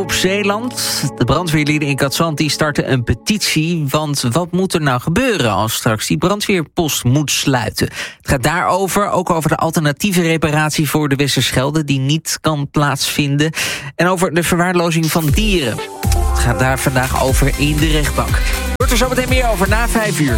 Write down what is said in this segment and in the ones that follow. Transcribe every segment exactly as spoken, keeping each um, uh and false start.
Op Zeeland, de brandweerlieden in Katzand starten een petitie. Want wat moet er nou gebeuren als straks die brandweerpost moet sluiten? Het gaat daarover, ook over de alternatieve reparatie voor de Westerschelde die niet kan plaatsvinden. En over de verwaarlozing van dieren. Het gaat daar vandaag over in de rechtbank. Er wordt er zo meteen meer over na vijf uur.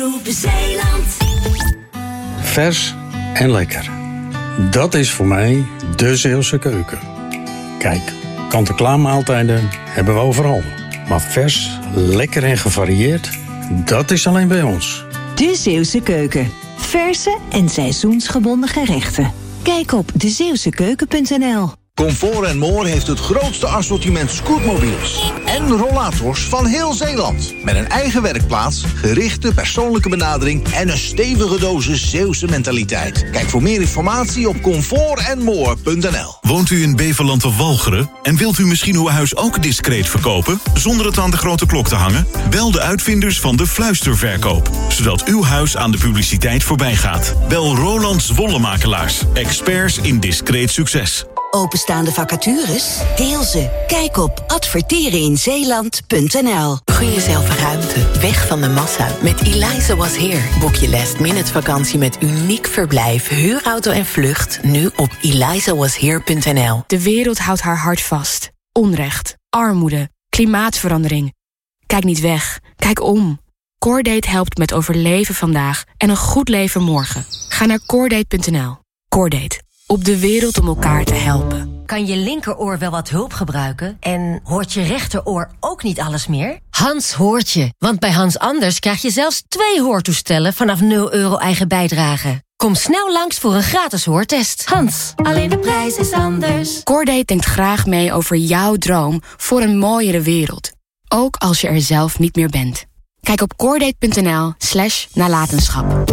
Vers en lekker. Dat is voor mij de Zeeuwse keuken. Kijk, kant-en-klaar maaltijden hebben we overal. Maar vers, lekker en gevarieerd, dat is alleen bij ons. De Zeeuwse keuken. Verse en seizoensgebonden gerechten. Kijk op de zeeuwse keuken punt n l. Comfort en More heeft het grootste assortiment scootmobiels en rollators van heel Zeeland. Met een eigen werkplaats, gerichte persoonlijke benadering en een stevige dosis Zeeuwse mentaliteit. Kijk voor meer informatie op comfort en more punt n l. Woont u in Beverland of Walcheren en wilt u misschien uw huis ook discreet verkopen, zonder het aan de grote klok te hangen? Bel de uitvinders van de fluisterverkoop, zodat uw huis aan de publiciteit voorbij gaat. Bel Roland Wollemakelaars, experts in discreet succes. Openstaande vacatures? Deel ze. Kijk op adverteren in zeeland punt n l. Gun jezelf ruimte, weg van de massa. Met Eliza Was Here boek je last minute vakantie met uniek verblijf, huurauto en vlucht nu op eliza was here punt n l. De wereld houdt haar hart vast. Onrecht, armoede, klimaatverandering. Kijk niet weg, kijk om. Cordate helpt met overleven vandaag en een goed leven morgen. Ga naar cordate punt n l. Cordate. Op de wereld om elkaar te helpen. Kan je linkeroor wel wat hulp gebruiken? En hoort je rechteroor ook niet alles meer? Hans hoort je, want bij Hans Anders krijg je zelfs twee hoortoestellen vanaf nul euro eigen bijdrage. Kom snel langs voor een gratis hoortest. Hans, alleen de prijs is anders. Cordate denkt graag mee over jouw droom voor een mooiere wereld. Ook als je er zelf niet meer bent. Kijk op cordate punt n l slash nalatenschap.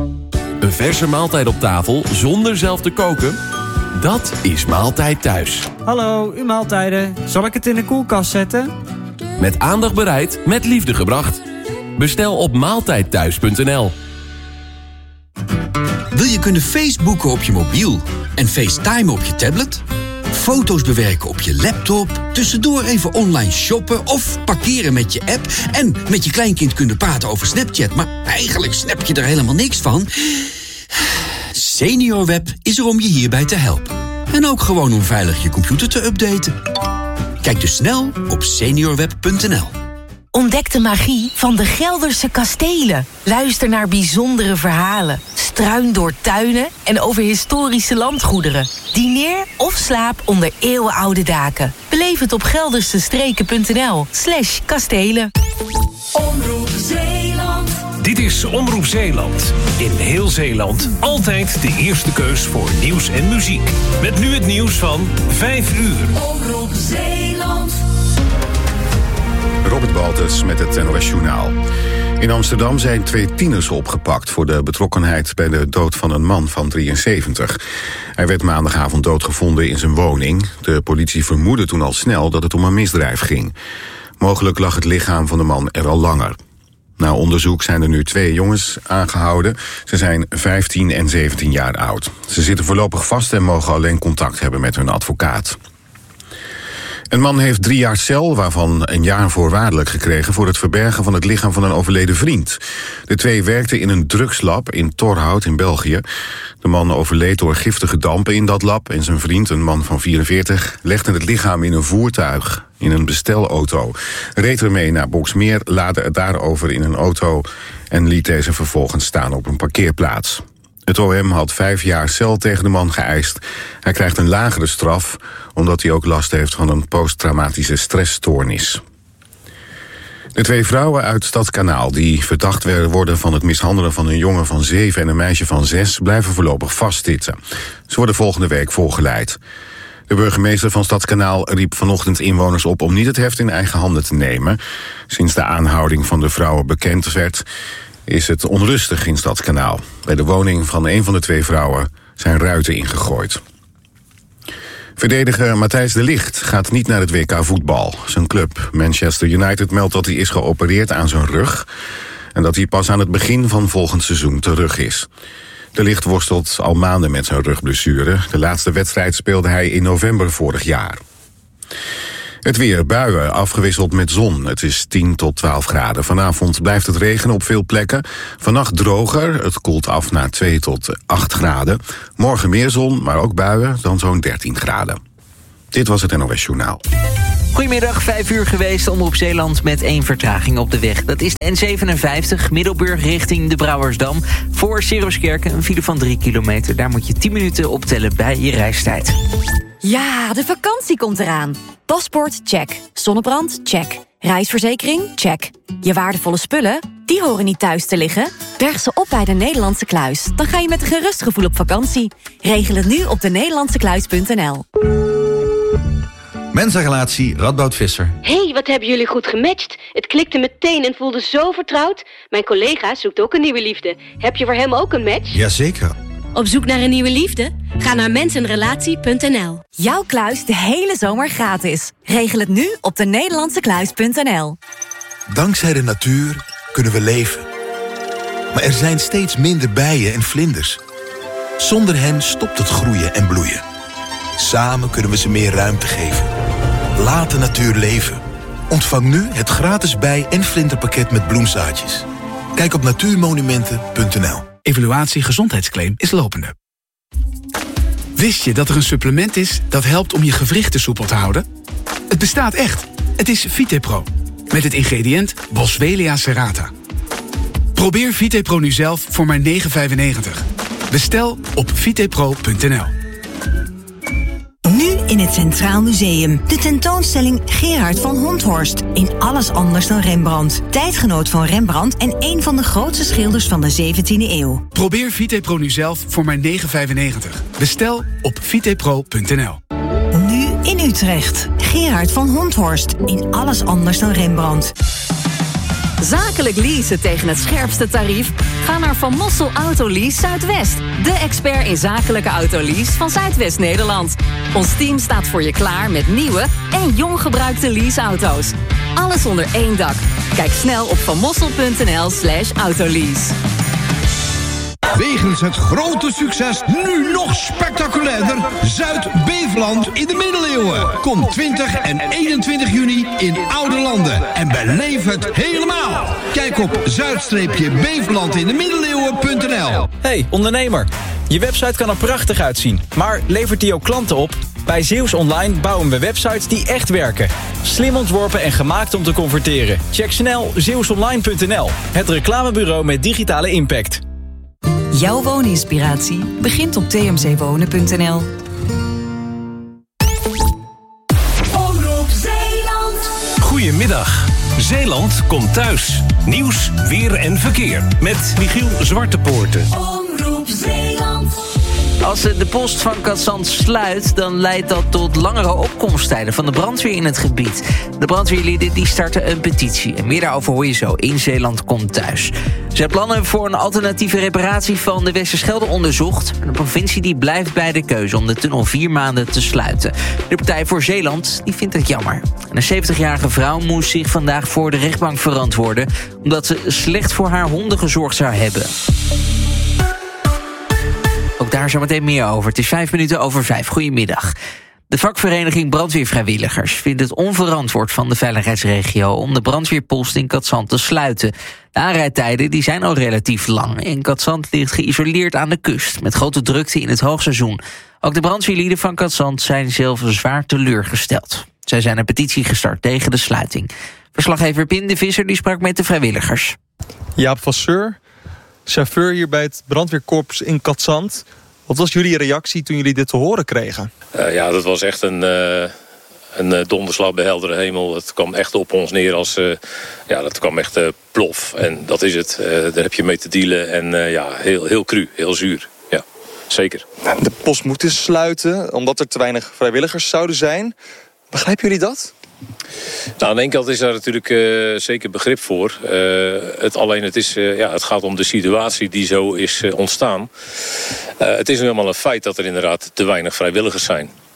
Een verse maaltijd op tafel zonder zelf te koken? Dat is Maaltijd Thuis. Hallo, uw maaltijden. Zal ik het in de koelkast zetten? Met aandacht bereid, met liefde gebracht. Bestel op maaltijd thuis punt n l. Wil je kunnen Facebooken op je mobiel en FaceTime op je tablet? Foto's bewerken op je laptop, tussendoor even online shoppen of parkeren met je app en met je kleinkind kunnen praten over Snapchat, maar eigenlijk snap je er helemaal niks van? SeniorWeb is er om je hierbij te helpen. En ook gewoon om veilig je computer te updaten. Kijk dus snel op seniorweb punt n l. Ontdek de magie van de Gelderse kastelen. Luister naar bijzondere verhalen. Struin door tuinen en over historische landgoederen. Dineer of slaap onder eeuwenoude daken. Beleef het op geldersestreken punt n l slash kastelen. Omroep Zeeland. Dit is Omroep Zeeland. In heel Zeeland altijd de eerste keus voor nieuws en muziek. Met nu het nieuws van vijf uur. Omroep Zeeland. Robert Baltus met het N O S Journaal. In Amsterdam zijn twee tieners opgepakt voor de betrokkenheid bij de dood van een man van drieënzeventig. Hij werd maandagavond doodgevonden in zijn woning. De politie vermoedde toen al snel dat het om een misdrijf ging. Mogelijk lag het lichaam van de man er al langer. Na onderzoek zijn er nu twee jongens aangehouden. Ze zijn vijftien en zeventien jaar oud. Ze zitten voorlopig vast en mogen alleen contact hebben met hun advocaat. Een man heeft drie jaar cel, waarvan een jaar voorwaardelijk gekregen voor het verbergen van het lichaam van een overleden vriend. De twee werkten in een drugslab in Torhout in België. De man overleed door giftige dampen in dat lab en zijn vriend, een man van vierenveertig, legde het lichaam in een voertuig, in een bestelauto. Reed ermee naar Boxmeer, laadde het daarover in een auto en liet deze vervolgens staan op een parkeerplaats. Het O M had vijf jaar cel tegen de man geëist. Hij krijgt een lagere straf, omdat hij ook last heeft van een posttraumatische stressstoornis. De twee vrouwen uit Stadskanaal die verdacht worden van het mishandelen van een jongen van zeven en een meisje van zes blijven voorlopig vastzitten. Ze worden volgende week voorgeleid. De burgemeester van Stadskanaal riep vanochtend inwoners op om niet het heft in eigen handen te nemen. Sinds de aanhouding van de vrouwen bekend werd, is het onrustig in Stadskanaal. Bij de woning van een van de twee vrouwen zijn ruiten ingegooid. Verdediger Matthijs de Ligt gaat niet naar het W K voetbal. Zijn club Manchester United meldt dat hij is geopereerd aan zijn rug en dat hij pas aan het begin van volgend seizoen terug is. De Ligt worstelt al maanden met zijn rugblessure. De laatste wedstrijd speelde hij in november vorig jaar. Het weer, buien, afgewisseld met zon. Het is tien tot twaalf graden. Vanavond blijft het regenen op veel plekken. Vannacht droger, het koelt af naar twee tot acht graden. Morgen meer zon, maar ook buien, dan zo'n dertien graden. Dit was het N O S Journaal. Goedemiddag, vijf uur geweest, Omroep Zeeland met één vertraging op de weg. Dat is de N zevenenvijftig, Middelburg richting de Brouwersdam. Voor Siroskerken een file van drie kilometer. Daar moet je tien minuten optellen bij je reistijd. Ja, de vakantie komt eraan. Paspoort, check. Zonnebrand, check. Reisverzekering, check. Je waardevolle spullen, die horen niet thuis te liggen. Berg ze op bij de Nederlandse Kluis. Dan ga je met een gerust gevoel op vakantie. Regel het nu op de nederlandse kluis punt n l. Mensenrelatie Radboud Visser. Hé, hey, wat hebben jullie goed gematcht. Het klikte meteen en voelde zo vertrouwd. Mijn collega zoekt ook een nieuwe liefde. Heb je voor hem ook een match? Jazeker. Op zoek naar een nieuwe liefde? Ga naar mensenrelatie punt n l. Jouw kluis de hele zomer gratis. Regel het nu op de nederlandse kluis punt n l. Dankzij de natuur kunnen we leven. Maar er zijn steeds minder bijen en vlinders. Zonder hen stopt het groeien en bloeien. Samen kunnen we ze meer ruimte geven. Laat de natuur leven. Ontvang nu het gratis bij- en vlinderpakket met bloemzaadjes. Kijk op natuurmonumenten punt n l. Evaluatie gezondheidsclaim is lopende. Wist je dat er een supplement is dat helpt om je gewrichten soepel te houden? Het bestaat echt. Het is Vitepro. Met het ingrediënt Boswellia serrata. Probeer Vitepro nu zelf voor maar negen vijfennegentig. Bestel op vitepro punt n l. Nu in het Centraal Museum. De tentoonstelling Gerard van Honthorst. In alles anders dan Rembrandt. Tijdgenoot van Rembrandt en een van de grootste schilders van de zeventiende eeuw. Probeer Vitepro nu zelf voor maar negen vijfennegentig. Bestel op vitepro punt n l. Nu in Utrecht. Gerard van Honthorst. In alles anders dan Rembrandt. Zakelijk leasen tegen het scherpste tarief? Ga naar Van Mossel Autolease Zuidwest. De expert in zakelijke autolease van Zuidwest-Nederland. Ons team staat voor je klaar met nieuwe en jong gebruikte leaseauto's. Alles onder één dak. Kijk snel op vanmossel punt n l slash autolease. Wegens het grote succes nu nog spectaculairder Zuid-Beveland in de middeleeuwen. Kom twintig en eenentwintig juni in Oude Landen en beleef het helemaal. Kijk op zuid-beveland in de middeleeuwen punt n l. Hey ondernemer, je website kan er prachtig uitzien, maar levert die ook klanten op? Bij Zeeuws Online bouwen we websites die echt werken. Slim ontworpen en gemaakt om te converteren. Check snel zeeuws online punt n l, het reclamebureau met digitale impact. Jouw wooninspiratie begint op t m c wonen punt n l. Omroep Zeeland. Goedemiddag. Zeeland komt thuis. Nieuws, weer en verkeer. Met Michiel Zwartepoorten. Omroep Zeeland. Als de post van Cadzand sluit, dan leidt dat tot langere opkomsttijden van de brandweer in het gebied. De brandweerlieden die starten een petitie. En meer daarover hoor je zo in Zeeland komt thuis. Ze hebben plannen voor een alternatieve reparatie van de Westerschelde onderzocht. En de provincie die blijft bij de keuze om de tunnel vier maanden te sluiten. De Partij voor Zeeland die vindt het jammer. En een zeventigjarige vrouw moest zich vandaag voor de rechtbank verantwoorden, omdat ze slecht voor haar honden gezorgd zou hebben. Ook daar zometeen meer over. Het is vijf minuten over vijf. Goedemiddag. De vakvereniging Brandweervrijwilligers vindt het onverantwoord van de veiligheidsregio om de brandweerpost in Cadzand te sluiten. De aanrijdtijden die zijn al relatief lang en Cadzand ligt geïsoleerd aan de kust met grote drukte in het hoogseizoen. Ook de brandweerlieden van Cadzand zijn zelf zwaar teleurgesteld. Zij zijn een petitie gestart tegen de sluiting. Verslaggever Pim de Visser die sprak met de vrijwilligers. Jaap Vasseur, chauffeur hier bij het brandweerkorps in Cadzand. Wat was jullie reactie toen jullie dit te horen kregen? Uh, ja, dat was echt een, uh, een donderslag bij heldere hemel. Het kwam echt op ons neer als... Uh, ja, dat kwam echt uh, plof. En dat is het. Uh, daar heb je mee te dealen. En uh, ja, heel, heel cru, heel zuur. Ja, zeker. De post moet dus sluiten, omdat er te weinig vrijwilligers zouden zijn. Begrijpen jullie dat? Nou, aan de ene kant is daar natuurlijk uh, zeker begrip voor. Uh, het, alleen het, is, uh, ja, het gaat om de situatie die zo is uh, ontstaan. Uh, het is nu helemaal een feit dat er inderdaad te weinig vrijwilligers zijn.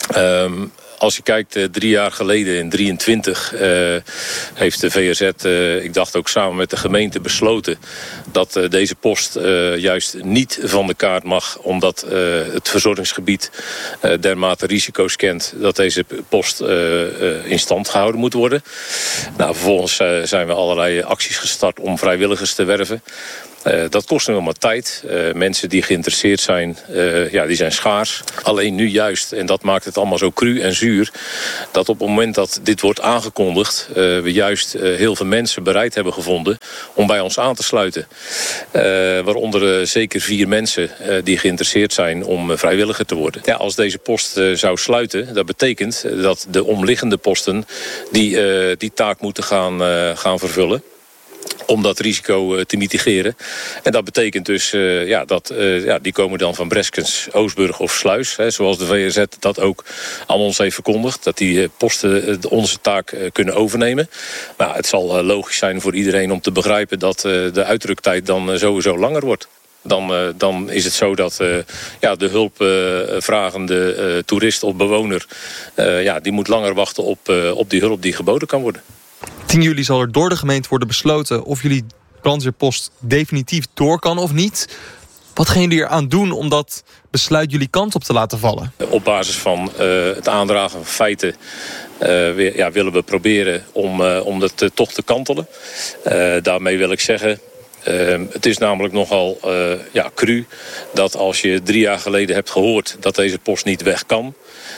Um, Als je kijkt, uh, drie jaar geleden in drieëntwintig uh, heeft de V R Z, uh, ik dacht ook samen met de gemeente, besloten dat uh, deze post uh, juist niet van de kaart mag, omdat uh, het verzorgingsgebied uh, dermate risico's kent dat deze post uh, uh, in stand gehouden moet worden. Nou, vervolgens uh, zijn we allerlei acties gestart om vrijwilligers te werven. Uh, dat kost nu allemaal tijd. Uh, mensen die geïnteresseerd zijn, uh, ja, die zijn schaars. Alleen nu juist, en dat maakt het allemaal zo cru en zuur, dat op het moment dat dit wordt aangekondigd, uh, we juist uh, heel veel mensen bereid hebben gevonden om bij ons aan te sluiten. Uh, waaronder uh, zeker vier mensen uh, die geïnteresseerd zijn om uh, vrijwilliger te worden. Ja, als deze post uh, zou sluiten, dat betekent dat de omliggende posten die, uh, die taak moeten gaan, uh, gaan vervullen. Om dat risico uh, te mitigeren. En dat betekent dus, uh, ja, dat uh, ja, die komen dan van Breskens, Oostburg of Sluis. Hè, zoals de V R Z dat ook aan ons heeft verkondigd. Dat die uh, posten uh, onze taak uh, kunnen overnemen. Maar het zal uh, logisch zijn voor iedereen om te begrijpen dat uh, de uitdruktijd dan uh, sowieso langer wordt. Dan, uh, dan is het zo dat uh, ja, de hulpvragende uh, uh, toerist of bewoner, Uh, ja, die moet langer wachten op, uh, op die hulp die geboden kan worden. tien juli zal er door de gemeente worden besloten of jullie brandweerpost definitief door kan of niet. Wat gaan jullie eraan doen om dat besluit jullie kant op te laten vallen? Op basis van uh, het aandragen van feiten uh, weer, ja, willen we proberen om, uh, om dat uh, toch te kantelen. Uh, daarmee wil ik zeggen, Uh, het is namelijk nogal uh, ja, cru dat als je drie jaar geleden hebt gehoord dat deze post niet weg kan,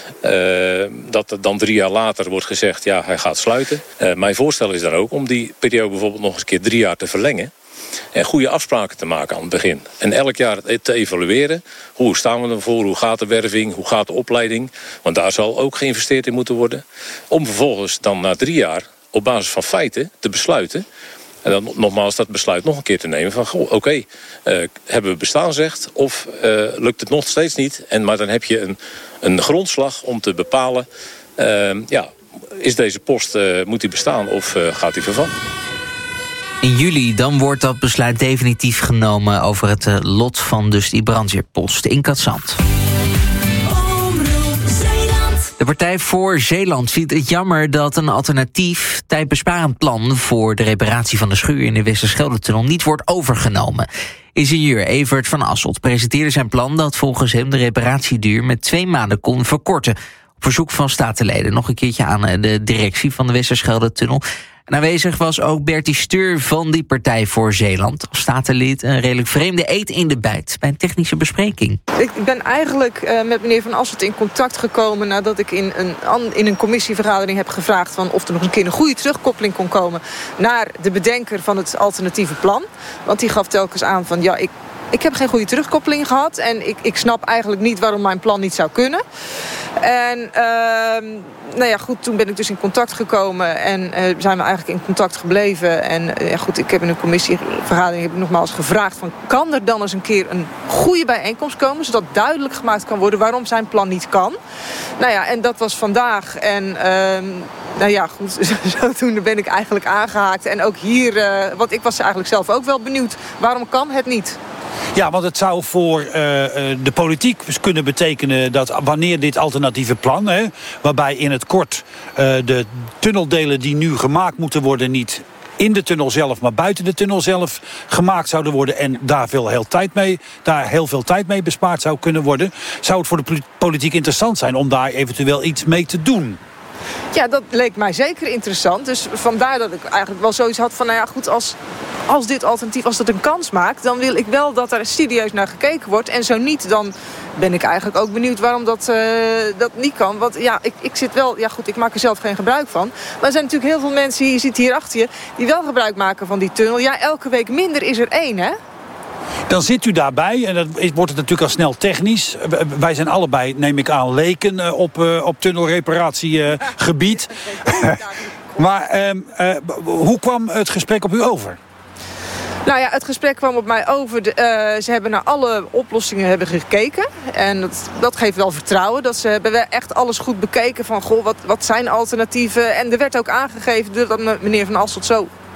Uh, dat er dan drie jaar later wordt gezegd, ja, hij gaat sluiten. Uh, mijn voorstel is dan ook om die periode bijvoorbeeld nog eens een keer drie jaar te verlengen. En goede afspraken te maken aan het begin. En elk jaar te evalueren. Hoe staan we ervoor? Hoe gaat de werving? Hoe gaat de opleiding? Want daar zal ook geïnvesteerd in moeten worden. Om vervolgens dan na drie jaar op basis van feiten te besluiten. En dan nogmaals dat besluit nog een keer te nemen van, goh, oké, okay, uh, hebben we bestaansrecht of uh, lukt het nog steeds niet? En, maar dan heb je een, een grondslag om te bepalen, uh, ja, is deze post, uh, moet die bestaan of uh, gaat die vervangen? In juli dan wordt dat besluit definitief genomen over het uh, lot van dus die brandweerpost in Katzand. De Partij voor Zeeland ziet het jammer dat een alternatief tijdbesparend plan voor de reparatie van de schuur in de Westerschelde-tunnel niet wordt overgenomen. Ingenieur Evert van Asselt presenteerde zijn plan dat volgens hem de reparatieduur met twee maanden kon verkorten. Op verzoek van statenleden nog een keertje aan de directie van de Westerschelde-tunnel. En aanwezig was ook Bertie Steur van die Partij voor Zeeland. Als statenlid een redelijk vreemde eet in de bijt bij een technische bespreking. Ik ben eigenlijk uh, met meneer Van Asselt in contact gekomen nadat ik in een, in een commissievergadering heb gevraagd van of er nog een keer een goede terugkoppeling kon komen naar de bedenker van het alternatieve plan. Want die gaf telkens aan van ja, ik, ik heb geen goede terugkoppeling gehad en ik, ik snap eigenlijk niet waarom mijn plan niet zou kunnen. En uh, nou ja, goed, toen ben ik dus in contact gekomen en uh, zijn we eigenlijk in contact gebleven. En uh, ja, goed, ik heb in een commissievergadering heb ik nogmaals gevraagd van, kan er dan eens een keer een goede bijeenkomst komen, zodat duidelijk gemaakt kan worden waarom zijn plan niet kan. Nou ja, en dat was vandaag. En uh, nou ja, goed, zodoende ben ik eigenlijk aangehaakt. En ook hier, uh, want ik was eigenlijk zelf ook wel benieuwd, waarom kan het niet? Ja, want het zou voor uh, de politiek kunnen betekenen dat wanneer dit alternatieve plan, hè, waarbij in het kort uh, de tunneldelen die nu gemaakt moeten worden niet in de tunnel zelf, maar buiten de tunnel zelf gemaakt zouden worden en daar veel, heel, tijd mee, daar heel veel tijd mee bespaard zou kunnen worden, zou het voor de politiek interessant zijn om daar eventueel iets mee te doen. Ja, dat leek mij zeker interessant. Dus vandaar dat ik eigenlijk wel zoiets had van, nou ja, goed, als, als dit alternatief, als dat een kans maakt, dan wil ik wel dat er serieus naar gekeken wordt. En zo niet, dan ben ik eigenlijk ook benieuwd waarom dat, uh, dat niet kan. Want ja, ik, ik zit wel, ja goed, ik maak er zelf geen gebruik van. Maar er zijn natuurlijk heel veel mensen, je zit hier achter je, die wel gebruik maken van die tunnel. Ja, elke week minder is er één, hè? Dan zit u daarbij en dan wordt het natuurlijk al snel technisch. Wij zijn allebei, neem ik aan, leken op, uh, op tunnelreparatiegebied. Uh, maar uh, uh, hoe kwam het gesprek op u over? Nou ja, het gesprek kwam op mij over. De, uh, ze hebben naar alle oplossingen hebben gekeken. En dat, dat geeft wel vertrouwen. Dat ze hebben echt alles goed bekeken van, goh, wat, wat zijn alternatieven? En er werd ook aangegeven dat meneer Van Asselt zo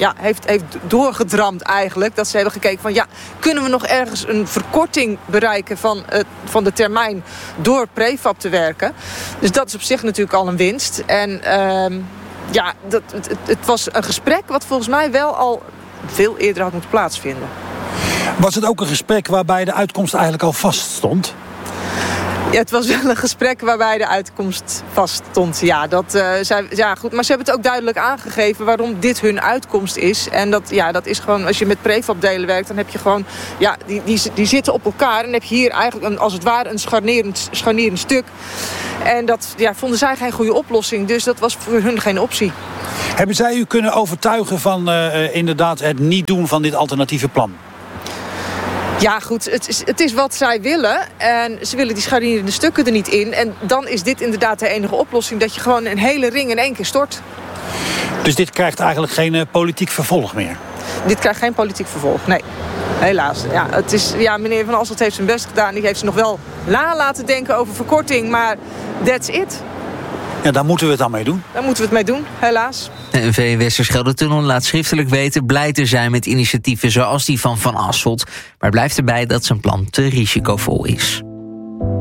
ja, heeft, heeft doorgedramd eigenlijk. Dat ze hebben gekeken van ja, kunnen we nog ergens een verkorting bereiken van, uh, van de termijn door prefab te werken. Dus dat is op zich natuurlijk al een winst. En uh, ja, dat, het, het was een gesprek wat volgens mij wel al veel eerder had moeten plaatsvinden. Was het ook een gesprek waarbij de uitkomst eigenlijk al vaststond? Ja, het was wel een gesprek waarbij de uitkomst vaststond. Ja, dat, uh, zij, ja, goed. Maar ze hebben het ook duidelijk aangegeven waarom dit hun uitkomst is. En dat, ja, dat is gewoon, als je met prefabdelen werkt, dan heb je gewoon, ja, die, die, die zitten op elkaar. En dan heb je hier eigenlijk een, als het ware een scharnierend, scharnierend stuk. En dat ja, vonden zij geen goede oplossing. Dus dat was voor hun geen optie. Hebben zij u kunnen overtuigen van uh, inderdaad het niet doen van dit alternatieve plan? Ja, goed, het is, het is wat zij willen. En ze willen die scharnierende stukken er niet in. En dan is dit inderdaad de enige oplossing, dat je gewoon een hele ring in één keer stort. Dus dit krijgt eigenlijk geen uh, politiek vervolg meer? Dit krijgt geen politiek vervolg, nee. Helaas. Ja, het is, ja, meneer Van Asselt heeft zijn best gedaan. Die heeft ze nog wel na laten denken over verkorting. Maar that's it. Ja, daar moeten we het dan mee doen. Daar moeten we het mee doen, helaas. De N V Westerschelde-tunnel laat schriftelijk weten blij te zijn met initiatieven zoals die van Van Asselt. Maar blijft erbij dat zijn plan te risicovol is.